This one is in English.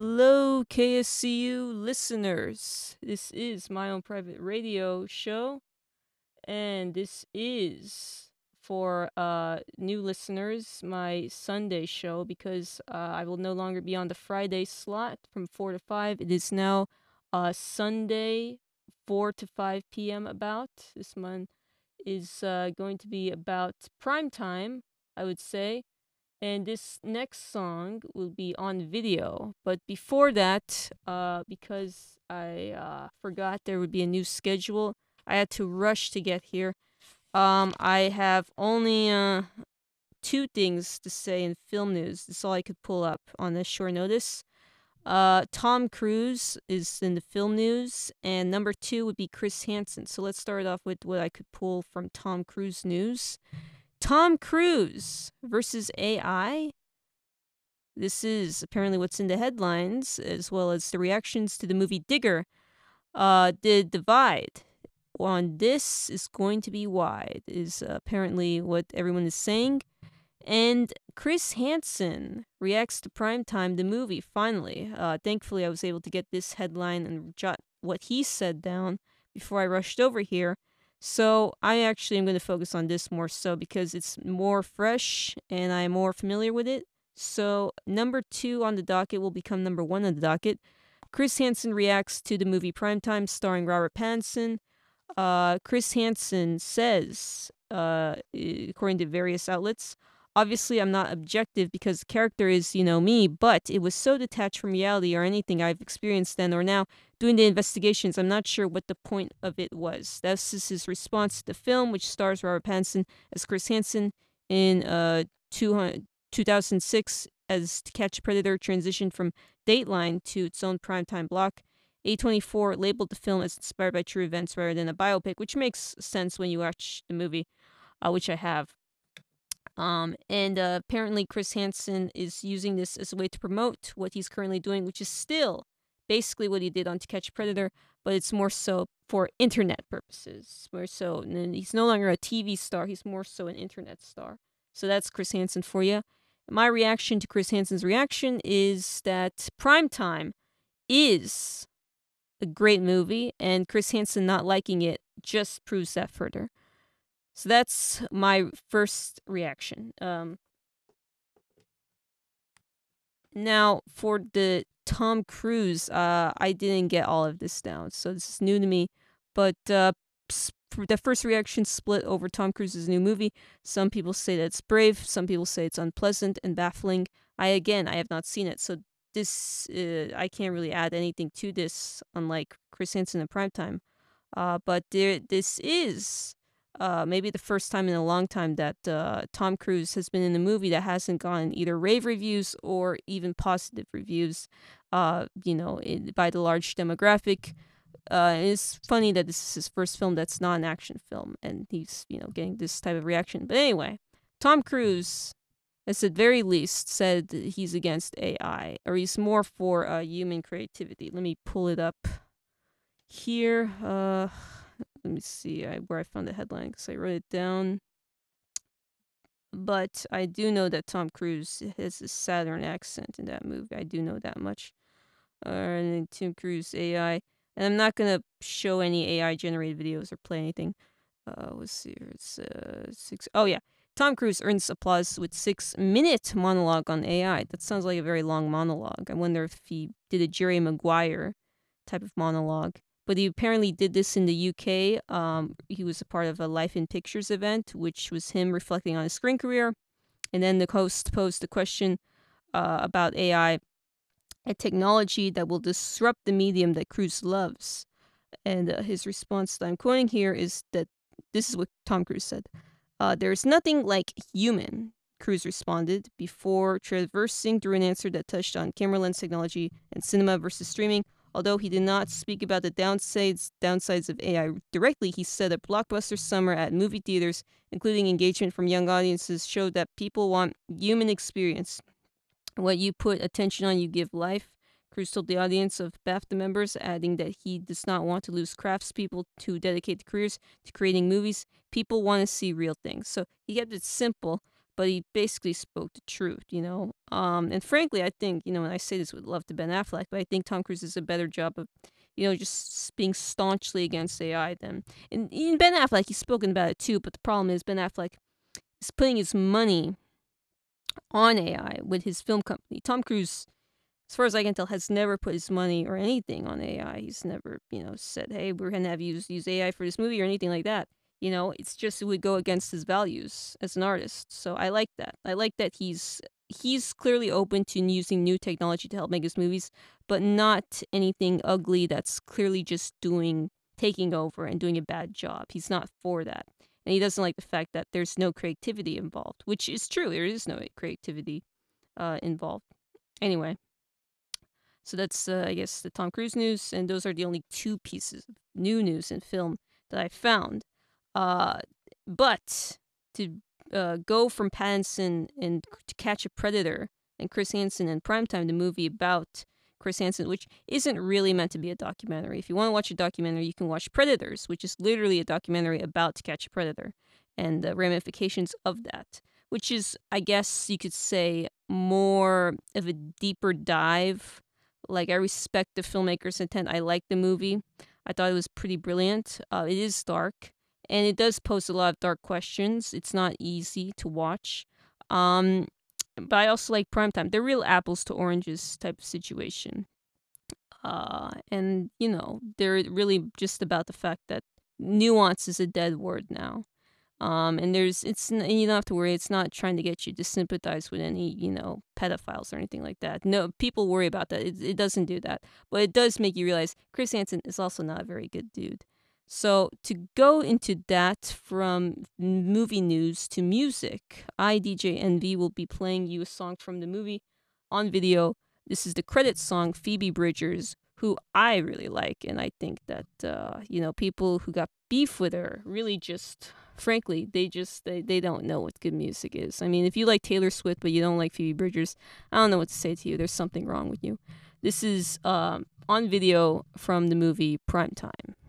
Hello, KSCU listeners. This is my own private radio show, and this is for new listeners my Sunday show because I will no longer be on the Friday slot from 4 to 5. It is now Sunday, 4 to 5 p.m. about. This month is going to be about prime time, I would say. And this next song will be on video. But before that, because I forgot there would be a new schedule, I had to rush to get here. I have only two things to say in film news. That's all I could pull up on this short notice. Tom Cruise is in the film news, and number two would be Chris Hansen. So let's start off with what I could pull from Tom Cruise news. Tom Cruise versus AI. This is apparently what's in the headlines, as well as the reactions to the movie Digger. The divide on this is going to be wide, is apparently what everyone is saying. And Chris Hansen reacts to Primetime, the movie, finally. Thankfully, I was able to get this headline and jot what he said down before I rushed over here. So I actually am going to focus on this more so because it's more fresh and I'm more familiar with it. So number two on the docket will become number one on the docket. Chris Hansen reacts to the movie Primetime starring Robert Pattinson. Chris Hansen says, according to various outlets, obviously I'm not objective because the character is, me, but it was so detached from reality or anything I've experienced then or now. Doing the investigations, I'm not sure what the point of it was. That's just his response to the film, which stars Robert Pattinson as Chris Hansen in 2006 as To Catch a Predator transitioned from Dateline to its own primetime block. A24 labeled the film as inspired by true events rather than a biopic, which makes sense when you watch the movie, which I have. And apparently Chris Hansen is using this as a way to promote what he's currently doing, which is still basically what he did on To Catch a Predator, but it's more so for internet purposes. More so, and he's no longer a TV star; he's more so an internet star. So that's Chris Hansen for you. My reaction to Chris Hansen's reaction is that Primetime is a great movie, and Chris Hansen not liking it just proves that further. So that's my first reaction. Now, for the Tom Cruise, I didn't get all of this down, so this is new to me. But the first reaction split over Tom Cruise's new movie. Some people say that it's brave, some people say it's unpleasant and baffling. I have not seen it, so this I can't really add anything to this, unlike Chris Hansen in Primetime. But this is maybe the first time in a long time that Tom Cruise has been in a movie that hasn't gotten either rave reviews or even positive reviews, by the large demographic. It's funny that this is his first film that's not an action film, and he's, getting this type of reaction. But anyway, Tom Cruise, at the very least, said he's against AI, or he's more for human creativity. Let me pull it up here. Let me see where I found the headline because I wrote it down. But I do know that Tom Cruise has a Southern accent in that movie. I do know that much. And then Tom Cruise AI. And I'm not going to show any AI generated videos or play anything. Let's see here. It's 6. Oh, yeah. Tom Cruise earns applause with 6-minute monologue on AI. That sounds like a very long monologue. I wonder if he did a Jerry Maguire type of monologue. But he apparently did this in the UK. He was a part of a Life in Pictures event, which was him reflecting on his screen career. And then the host posed the question about AI, a technology that will disrupt the medium that Cruise loves. And his response that I'm quoting here is that this is what Tom Cruise said. There's nothing like human, Cruise responded, before traversing through an answer that touched on camera lens technology and cinema versus streaming. Although he did not speak about the downsides of AI directly, he said a blockbuster summer at movie theaters, including engagement from young audiences, showed that people want human experience. What you put attention on, you give life. Cruise told the audience of BAFTA members, adding that he does not want to lose craftspeople to dedicate their careers to creating movies. People want to see real things. So he kept it simple, but he basically spoke the truth, you know. And frankly, I think, you know, and I say this with love to Ben Affleck, but I think Tom Cruise does a better job of, you know, just being staunchly against AI than in Ben Affleck. He's spoken about it too, but the problem is Ben Affleck is putting his money on AI with his film company. Tom Cruise, as far as I can tell, has never put his money or anything on AI. He's never, you know, said, "Hey, we're gonna have you use AI for this movie" or anything like that. You know, it's just it would go against his values as an artist. So I like that. I like that he's clearly open to using new technology to help make his movies, but not anything ugly that's clearly just taking over and doing a bad job. He's not for that. And he doesn't like the fact that there's no creativity involved, which is true. There is no creativity involved. Anyway, so that's, I guess, the Tom Cruise news, and those are the only two pieces of new news in film that I found. Uh, but to go from Pattinson and To Catch a Predator and Chris Hansen in Primetime, the movie about Chris Hansen, which isn't really meant to be a documentary. If you want to watch a documentary, you can watch Predators, which is literally a documentary about To Catch a Predator and the ramifications of that, which is, I guess you could say, more of a deeper dive. Like, I respect the filmmaker's intent. I like the movie. I thought it was pretty brilliant. It is dark, and it does pose a lot of dark questions. It's not easy to watch. But I also like Primetime. They're real apples to oranges type of situation. And, you know, they're really just about the fact that nuance is a dead word now. And you don't have to worry. It's not trying to get you to sympathize with any, you know, pedophiles or anything like that. No, people worry about that. It doesn't do that. But it does make you realize Chris Hansen is also not a very good dude. So to go into that from movie news to music, I, DJ NV, will be playing you a song from the movie on video. This is the credits song, Phoebe Bridgers, who I really like. And I think that, you know, people who got beef with her really just, frankly, they don't know what good music is. I mean, if you like Taylor Swift but you don't like Phoebe Bridgers, I don't know what to say to you. There's something wrong with you. This is on video from the movie Primetime.